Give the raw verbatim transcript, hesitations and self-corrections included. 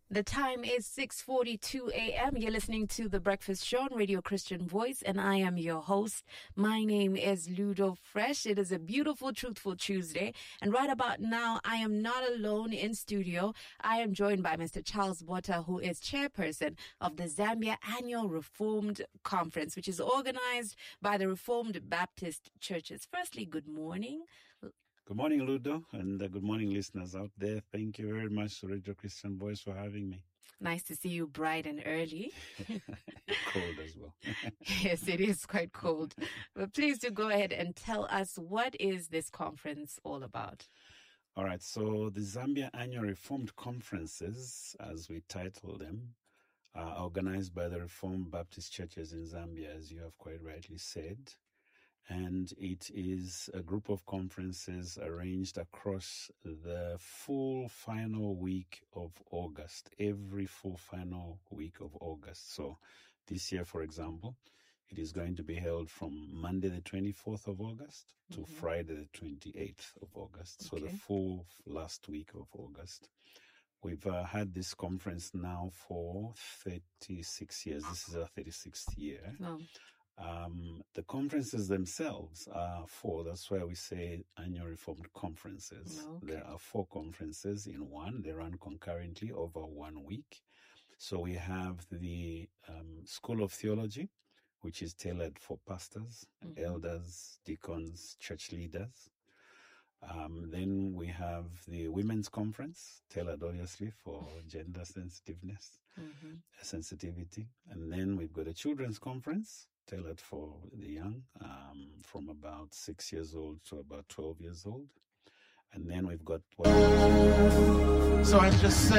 The time is six forty-two a.m. You're listening to The Breakfast Show on Radio Christian Voice, and I am your host. My name is Ludo Fresh. It is a beautiful, truthful Tuesday, and right about now, I am not alone in studio. I am joined by Mister Charles Botha, who is chairperson of the Zambia Annual Reformed Conference, which is organized by the Reformed Baptist Churches. Firstly, good morning. Good morning, Ludo, and uh, good morning, listeners out there. Thank you very much to Radio Christian Voice for having me. Nice to see you bright and early. Cold as well. Yes, it is quite cold. But please do go ahead and tell us, what is this conference all about? All right, so the Zambia Annual Reformed Conferences, as we title them, are organized by the Reformed Baptist Churches in Zambia, as you have quite rightly said. And it is a group of conferences arranged across the full final week of August, every full final week of August. So this year, for example, it is going to be held from Monday the twenty-fourth of August to mm-hmm. Friday the twenty-eighth of August. So okay. the full last week of August. We've uh, had this conference now for thirty-six years. This is our thirty-sixth year. Oh. Um, the conferences themselves are four. That's why we say annual reformed conferences. Okay. There are four conferences in one. They run concurrently over one week. So we have the um, School of Theology, which is tailored for pastors, mm-hmm. elders, deacons, church leaders. Um, then we have the Women's Conference, tailored obviously for gender sensitiveness, mm-hmm. sensitivity. And then we've got a Children's Conference, tailored for the young, um, from about six years old to about twelve years old. And then we've got... So I just said...